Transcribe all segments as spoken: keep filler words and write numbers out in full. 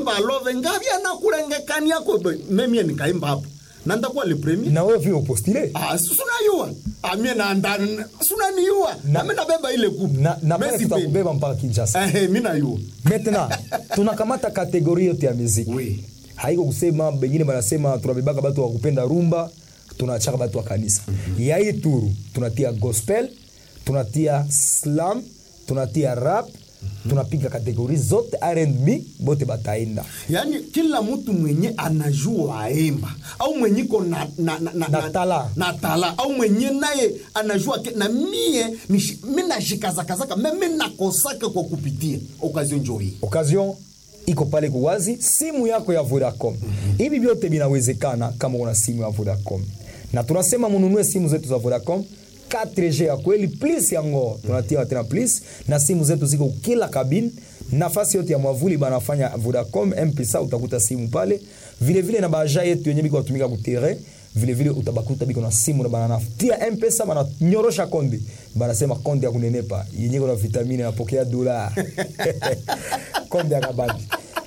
kuimba love ngavya na kulengekania kwa mimi nikaimba hapo. Na ndakuwa le premier. Na wewe vile postile? Ah, suna yua. Ah, mimi na ndani suna ni yua. Na mimi nabeba ile kupu. Na na mimi tutakubeba mpaka Kinshasa. Eh, mimi na yua. Maintenant, tunakamata kategoria yote ya muziki. Oui. Haiko kusema bengine banasema tunabebaka watu wa kupenda rumba, tunachaka watu wa kanisa. Mm-hmm. Ya hii turu tunatia gospel, tunatia slam, tunatia rap, mm-hmm. tunapiga kategori zote R and B bote bataenda. Yani kila mtu mwenye anajua aimba au mwenye ko na na na, na, na tala na tala au mwenye naye anajua ke, na mie mimi najikaza kazaka mimi nakosaka kwa kupitia occasion njoo. Occasion iko pale kuwazi, simu yako ya Vodacom. Mm-hmm. Hivi vyote vinawezekana kama una simu ya Vodacom. Na tunasema mununue simu zetu za Vodacom four G ya kweli plus yango. Tunatia tena plus na simu zetu ziko kila kabini, nafasi yote ya mwavuli banafanya Vodacom, M-Pesa utakuta simu pale. Vile vile na baja yetu yenye biko watumika ku terrain, vile vile utabakuta biko na simu na banana. Tia M-Pesa bana nyorosha konde. Banasema konde ya kunenepa, yenye kuna vitamini napokea dola. Konde ya kabadi.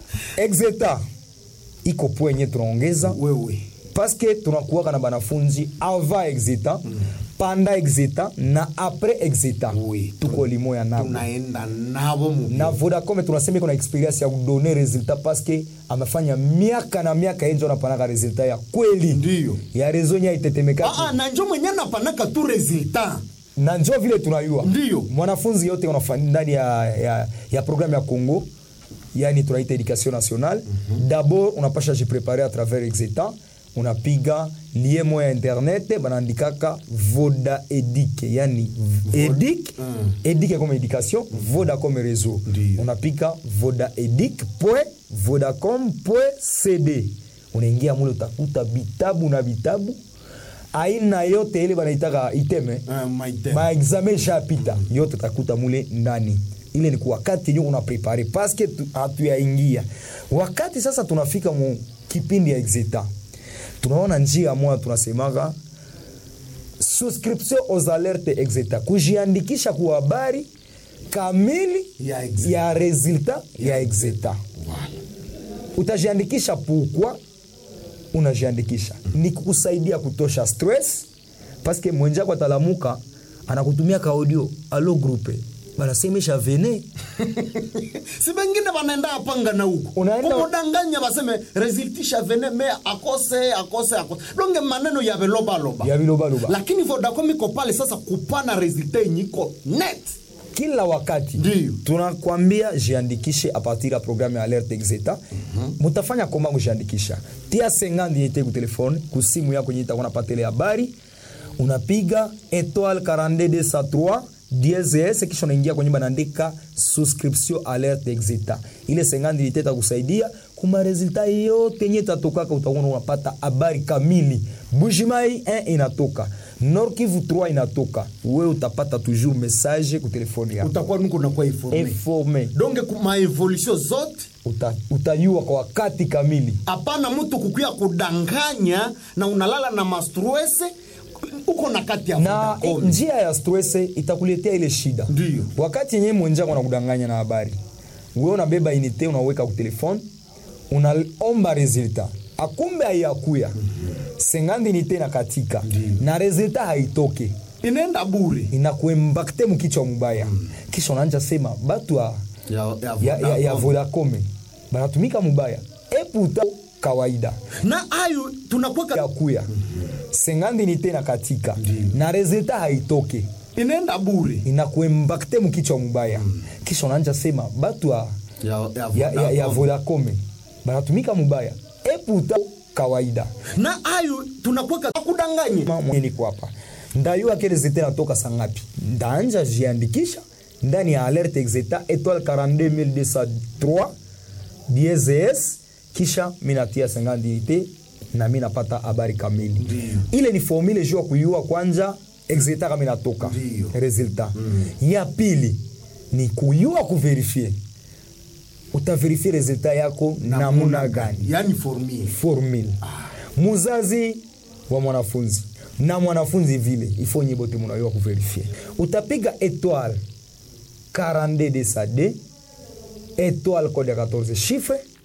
Exeta iko poenye tunaongeza wewe paske tunakuwa na banafunzi ava Exeta, mm. panda Exeta na apres Exeta. Oui, tuko limoya nabo. Tunaenda nabo mu. Na Vodacom tunasema iko na experience ya kudonner resultat paske amefanya miaka na miaka yenjo napanaka resultat ya kweli. Ndio. Ya rezonya itetemeka. Ah ah, na njo mwenye napanaka tu resultat. Na njo vile tunayua. Ndio. Mwanafunzi yote unafanya ndani ya ya ya programme ya Congo. Yani tunaita education nationale. Mm-hmm. D'abord unapasha se préparer à travers Exeta, unapiga lié moya internet banandikaka Voda Edic, yani Edic, mm. Edic comme éducation, mm-hmm. Voda comme réseau. Ndiyo. Unapika voda edic point vodacom point c d. Unaingia mule utakuta vitabu na vitabu aina yote ile banaitaka iteme. Uh, ma iteme. Ma examen chapita, mm-hmm. yote utakuta mule ndani. Ile ni kwa wakati nyo una prepare paske hatuyaingia. Wakati sasa tunafika mu kipindi ya Exeta, tunaona njia moja tunasemaga subscription aux alertes Exeta, kujiandikisha kwa habari kamili ya, ya resultat ya, ya Exeta. Wow. Utajiandikisha pourquoi? Unajiandikisha mm. ni kukusaidia kutosha stress paske mwenjako atalamuka anakutumia ka audio alo groupe banasemesha vene si bengine banaenda apanga na huko kumudanganya baseme resultisha vene me akose akose akose donge maneno ya beloba loba ya beloba loba, lakini Vodacom iko pale sasa kupana resultat nyiko net kila wakati. Ndiyo. Tunakwambia jiandikishe a partir ya programme ya alerte Exeta. Mm-hmm. Mutafanya koma kujiandikisha, tia cinquante yete ku telefone ku simu yako nyita kuna patele habari, unapiga étoile quarante-deux deux cent trois dièse kisha unaingia kwenye bandika subscription alerte Exeta. Ile cinquante iteta kusaidia kuma resultat yote yenye tatokaka, utaona unapata habari kamili. Bujimai un inatoka, Nord Kivu trois inatoka, wewe utapata toujours message ku telefone yako, utakuwa nuko na kwa informé informé donc kuma evolution zote uta utajua kwa wakati kamili. Hapana mtu kukuya kudanganya na unalala na mastress uko na kati ya na e, njia ya stress itakuletea ile shida. Ndiyo. Wakati yenyewe mwenjako anakudanganya na habari, wewe unabeba inite unaweka ku telefone, unaomba resultat, akumbe hayakuya. Mm-hmm. cinquante inite na katika. Ndiyo. Na resultat haitoke, inaenda bure, inakuembakte mkichwa mbaya. Mm. Kisha unaanza sema batu ya ya, ya, ya, ya Vodacom banatumika mbaya eputa kawaida na ayo tunakuwa ya kuya. Mm-hmm. cinquante inite na katika. Ndiyo. Na resultat haitoke, inaenda bure, inakuembakte mkichwa mbaya. Mm. Kisha unaanza sema batu ya ya, ya, ya, ya Vodacom banatumika mbaya eputa kawaida na ayo tunakuwa kudanganya mimi kwa hapa ndayua kile zete natoka sangapi, ndaanza jiandikisha ndani ya alerte Exeta étoile quarante-deux deux cent trois dièse kisha minatia cinquante unité na mimi napata habari kamili. Ndiyo. Ile ni formule jua kuyua kwanza Exeta kama inatoka resultat. Mm. Ya pili ni kuyua kuverifie, utaverifie resultat yako namuna gani, yani formule formule. Ah. Muzazi wa mwanafunzi na mwanafunzi vile ifo nyibote munayua kuverifie, utapiga étoile quarante-deux deux cent deux étoile code ya quatorze chiffres